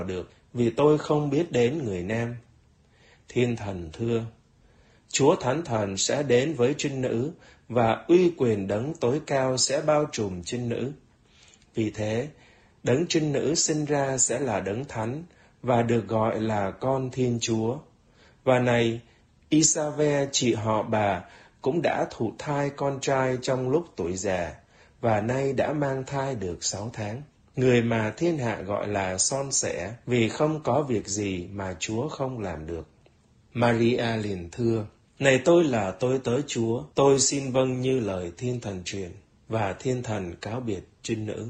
được, vì tôi không biết đến người nam. Thiên thần thưa: Chúa Thánh Thần sẽ đến với trinh nữ, và uy quyền đấng tối cao sẽ bao trùm trinh nữ. Vì thế, đấng trinh nữ sinh ra sẽ là đấng thánh, và được gọi là con Thiên Chúa. Và này, Isave chị họ bà cũng đã thụ thai con trai trong lúc tuổi già, và nay đã mang thai được 6 tháng. Người mà thiên hạ gọi là son sẻ, vì không có việc gì mà Chúa không làm được. Maria liền thưa: Này tôi là tôi tớ Chúa, tôi xin vâng như lời thiên thần truyền. Và thiên thần cáo biệt trinh nữ.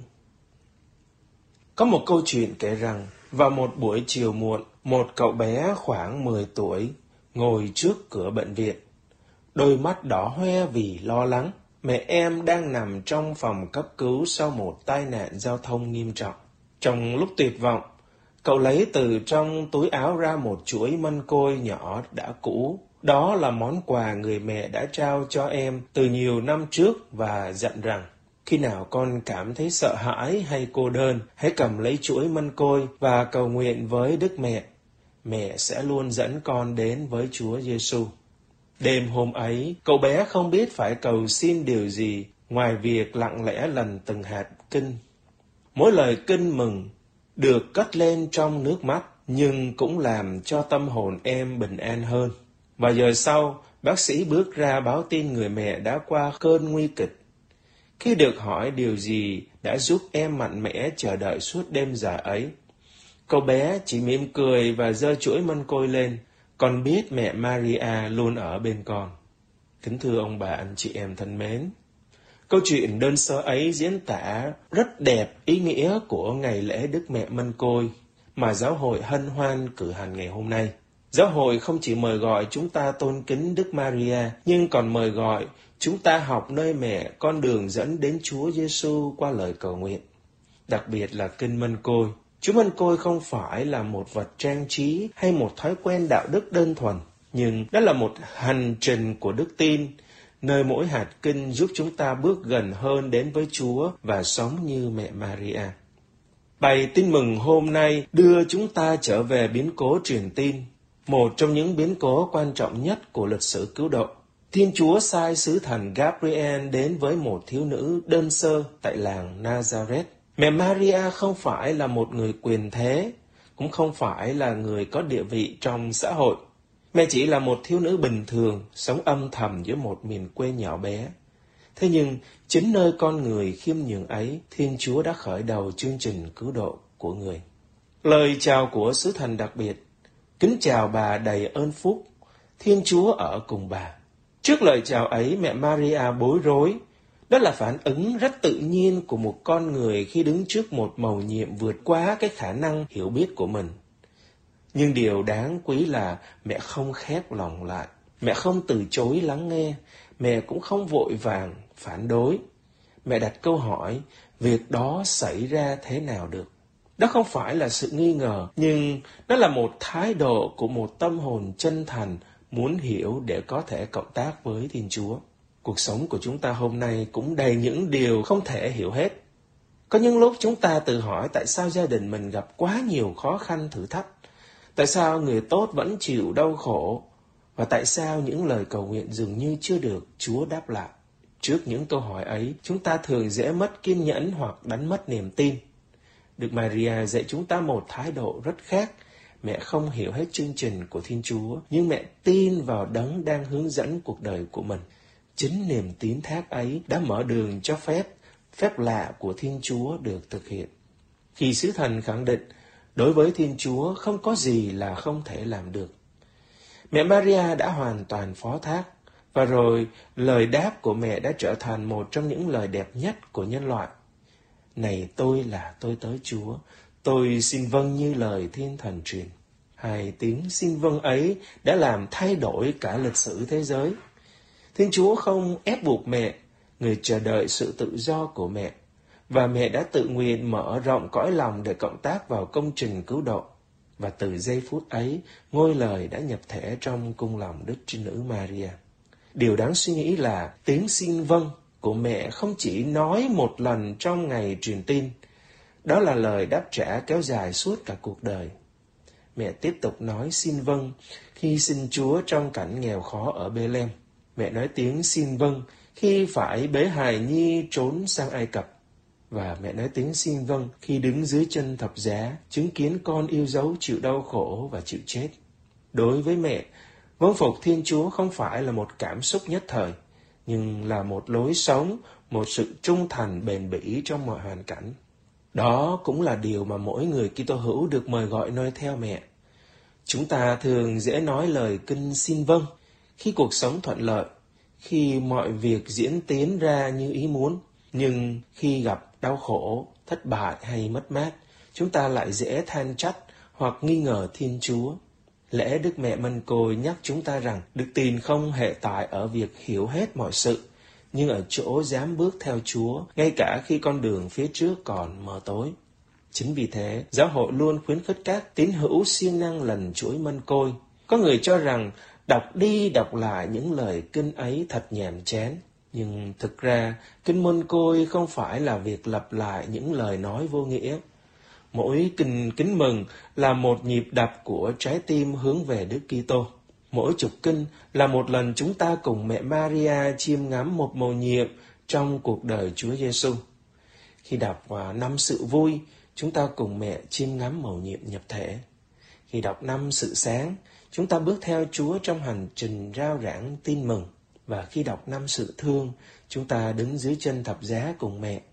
Có một câu chuyện kể rằng, vào một buổi chiều muộn, một cậu bé khoảng 10 tuổi ngồi trước cửa bệnh viện. Đôi mắt đỏ hoe vì lo lắng. Mẹ em đang nằm trong phòng cấp cứu sau một tai nạn giao thông nghiêm trọng. Trong lúc tuyệt vọng, cậu lấy từ trong túi áo ra một chuỗi mân côi nhỏ đã cũ. Đó là món quà người mẹ đã trao cho em từ nhiều năm trước và dặn rằng, khi nào con cảm thấy sợ hãi hay cô đơn, hãy cầm lấy chuỗi mân côi và cầu nguyện với Đức Mẹ. Mẹ sẽ luôn dẫn con đến với Chúa Giêsu. Đêm hôm ấy, cậu bé không biết phải cầu xin điều gì ngoài việc lặng lẽ lần từng hạt kinh. Mỗi lời kinh mừng được cất lên trong nước mắt, nhưng cũng làm cho tâm hồn em bình an hơn. Vài giờ sau, bác sĩ bước ra báo tin người mẹ đã qua cơn nguy kịch. Khi được hỏi điều gì đã giúp em mạnh mẽ chờ đợi suốt đêm dài ấy, cậu bé chỉ mỉm cười và giơ chuỗi mân côi lên. Con biết mẹ Maria luôn ở bên con. Kính thưa ông bà, anh chị em thân mến, câu chuyện đơn sơ ấy diễn tả rất đẹp ý nghĩa của ngày lễ Đức Mẹ Mân Côi mà giáo hội hân hoan cử hành ngày hôm nay. Giáo hội không chỉ mời gọi chúng ta tôn kính Đức Maria, nhưng còn mời gọi chúng ta học nơi mẹ con đường dẫn đến Chúa Giêsu qua lời cầu nguyện. Đặc biệt là kinh Mân Côi. Chú Mân Côi không phải là một vật trang trí hay một thói quen đạo đức đơn thuần, nhưng đó là một hành trình của đức tin, nơi mỗi hạt kinh giúp chúng ta bước gần hơn đến với Chúa và sống như mẹ Maria. Bài tin mừng hôm nay đưa chúng ta trở về biến cố truyền tin, một trong những biến cố quan trọng nhất của lịch sử cứu độ. Thiên Chúa sai sứ thần Gabriel đến với một thiếu nữ đơn sơ tại làng Nazareth. Mẹ Maria không phải là một người quyền thế, cũng không phải là người có địa vị trong xã hội. Mẹ chỉ là một thiếu nữ bình thường, sống âm thầm giữa một miền quê nhỏ bé. Thế nhưng, chính nơi con người khiêm nhường ấy, Thiên Chúa đã khởi đầu chương trình cứu độ của người. Lời chào của sứ thần đặc biệt: Kính chào bà đầy ơn phúc, Thiên Chúa ở cùng bà. Trước lời chào ấy, mẹ Maria bối rối. Đó là phản ứng rất tự nhiên của một con người khi đứng trước một mầu nhiệm vượt quá cái khả năng hiểu biết của mình. Nhưng điều đáng quý là mẹ không khép lòng lại, mẹ không từ chối lắng nghe, mẹ cũng không vội vàng phản đối. Mẹ đặt câu hỏi, việc đó xảy ra thế nào được? Đó không phải là sự nghi ngờ, nhưng đó là một thái độ của một tâm hồn chân thành, muốn hiểu để có thể cộng tác với Thiên Chúa. Cuộc sống của chúng ta hôm nay cũng đầy những điều không thể hiểu hết. Có những lúc chúng ta tự hỏi tại sao gia đình mình gặp quá nhiều khó khăn thử thách, tại sao người tốt vẫn chịu đau khổ, và tại sao những lời cầu nguyện dường như chưa được Chúa đáp lại. Trước những câu hỏi ấy, chúng ta thường dễ mất kiên nhẫn hoặc đánh mất niềm tin. Đức Maria dạy chúng ta một thái độ rất khác. Mẹ không hiểu hết chương trình của Thiên Chúa, nhưng mẹ tin vào đấng đang hướng dẫn cuộc đời của mình. Chính niềm tín thác ấy đã mở đường cho phép lạ của Thiên Chúa được thực hiện. Khi sứ thần khẳng định, đối với Thiên Chúa không có gì là không thể làm được. Mẹ Maria đã hoàn toàn phó thác, và rồi lời đáp của mẹ đã trở thành một trong những lời đẹp nhất của nhân loại. Này tôi là tôi tớ Chúa, tôi xin vâng như lời thiên thần truyền. Hai tiếng xin vâng ấy đã làm thay đổi cả lịch sử thế giới. Thiên Chúa không ép buộc mẹ, người chờ đợi sự tự do của mẹ, và mẹ đã tự nguyện mở rộng cõi lòng để cộng tác vào công trình cứu độ. Và từ giây phút ấy, ngôi lời đã nhập thể trong cung lòng Đức Trinh Nữ Maria. Điều đáng suy nghĩ là tiếng xin vâng của mẹ không chỉ nói một lần trong ngày truyền tin, Đó là lời đáp trả kéo dài suốt cả cuộc đời. Mẹ tiếp tục nói xin vâng khi xin Chúa trong cảnh nghèo khó ở Bê-lem. Mẹ nói tiếng xin vâng khi phải bế hài nhi trốn sang Ai Cập. Và mẹ nói tiếng xin vâng khi đứng dưới chân thập giá, chứng kiến con yêu dấu chịu đau khổ và chịu chết. Đối với mẹ, vâng phục Thiên Chúa không phải là một cảm xúc nhất thời, nhưng là một lối sống, một sự trung thành bền bỉ trong mọi hoàn cảnh. Đó cũng là điều mà mỗi người Kitô hữu được mời gọi noi theo mẹ. Chúng ta thường dễ nói lời kinh xin vâng khi cuộc sống thuận lợi, khi mọi việc diễn tiến ra như ý muốn. Nhưng khi gặp đau khổ, thất bại hay mất mát, chúng ta lại dễ than trách hoặc nghi ngờ Thiên Chúa. Lẽ Đức Mẹ Mân Côi nhắc chúng ta rằng đức tin không hệ tại ở việc hiểu hết mọi sự, nhưng ở chỗ dám bước theo Chúa, ngay cả khi con đường phía trước còn mờ tối. Chính vì thế, giáo hội luôn khuyến khích các tín hữu siêng năng lần chuỗi Mân Côi. Có người cho rằng đọc đi đọc lại những lời kinh ấy thật nhàm chán. Nhưng thực ra, kinh Mân Côi không phải là việc lặp lại những lời nói vô nghĩa. Mỗi kinh kính mừng là một nhịp đập của trái tim hướng về Đức Kitô. Mỗi chục kinh là một lần chúng ta cùng mẹ Maria chiêm ngắm một mầu nhiệm trong cuộc đời Chúa Giêsu. Khi đọc năm sự vui, chúng ta cùng mẹ chiêm ngắm mầu nhiệm nhập thể. Khi đọc năm sự sáng, chúng ta bước theo Chúa trong hành trình rao giảng tin mừng. Và khi đọc năm sự thương, chúng ta đứng dưới chân thập giá cùng mẹ.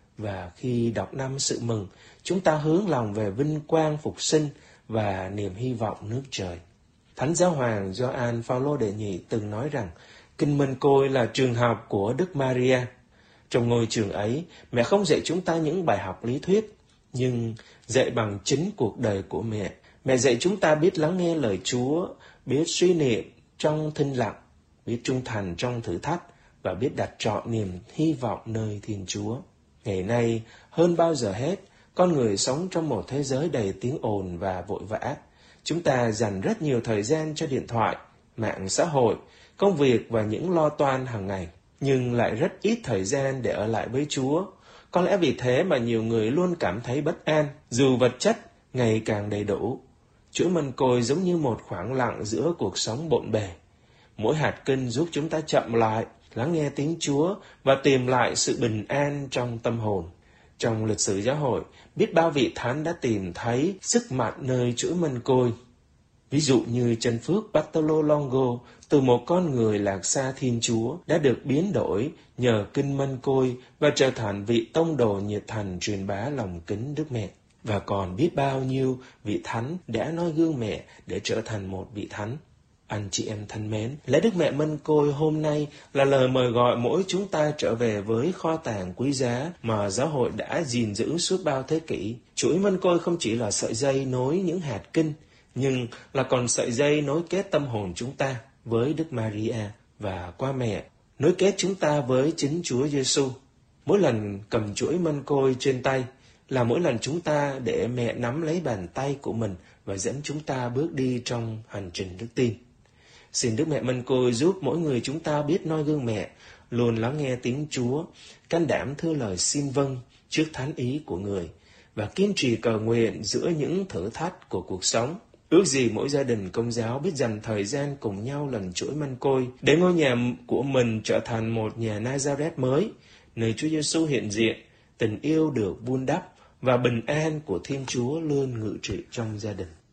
Và khi đọc năm sự mừng, chúng ta hướng lòng về vinh quang phục sinh và niềm hy vọng nước trời. Thánh Giáo hoàng Gioan Phaolô đệ nhị từng nói rằng kinh Mân Côi là trường học của Đức Maria. Trong ngôi trường ấy, mẹ không dạy chúng ta những bài học lý thuyết, nhưng dạy bằng chính cuộc đời của mẹ. Mẹ dạy chúng ta biết lắng nghe lời Chúa, biết suy niệm trong thinh lặng, biết trung thành trong thử thách và biết đặt trọn niềm hy vọng nơi Thiên Chúa. Ngày nay, hơn bao giờ hết, con người sống trong một thế giới đầy tiếng ồn và vội vã. Chúng ta dành rất nhiều thời gian cho điện thoại, mạng xã hội, công việc và những lo toan hàng ngày, nhưng lại rất ít thời gian để ở lại với Chúa. Có lẽ vì thế mà nhiều người luôn cảm thấy bất an, dù vật chất ngày càng đầy đủ. Chuỗi Mân Côi giống như một khoảng lặng giữa cuộc sống bộn bề. Mỗi hạt kinh giúp chúng ta chậm lại, lắng nghe tiếng Chúa và tìm lại sự bình an trong tâm hồn. Trong lịch sử giáo hội, biết bao vị thánh đã tìm thấy sức mạnh nơi chuỗi Mân Côi. Ví dụ như chân phước Bartolo Longo, từ một con người lạc xa Thiên Chúa, đã được biến đổi nhờ kinh Mân Côi và trở thành vị tông đồ nhiệt thành truyền bá lòng kính Đức Mẹ. Và còn biết bao nhiêu vị thánh đã noi gương mẹ để trở thành một vị thánh. Anh chị em thân mến, lễ Đức Mẹ Mân Côi hôm nay là lời mời gọi mỗi chúng ta trở về với kho tàng quý giá mà giáo hội đã gìn giữ suốt bao thế kỷ. Chuỗi Mân Côi không chỉ là sợi dây nối những hạt kinh, nhưng là còn sợi dây nối kết tâm hồn chúng ta với Đức Maria và qua mẹ, nối kết chúng ta với chính Chúa Giêsu. Mỗi lần cầm chuỗi Mân Côi trên tay là mỗi lần chúng ta để mẹ nắm lấy bàn tay của mình và dẫn chúng ta bước đi trong hành trình đức tin. Xin Đức Mẹ Mân Côi giúp mỗi người chúng ta biết noi gương mẹ, luôn lắng nghe tiếng Chúa, can đảm thưa lời xin vâng trước thánh ý của người và kiên trì cầu nguyện giữa những thử thách của cuộc sống. Ước gì mỗi gia đình Công giáo biết dành thời gian cùng nhau lần chuỗi Mân Côi để ngôi nhà của mình trở thành một nhà Nazareth mới, nơi Chúa Giêsu hiện diện, tình yêu được vun đắp và bình an của Thiên Chúa luôn ngự trị trong gia đình.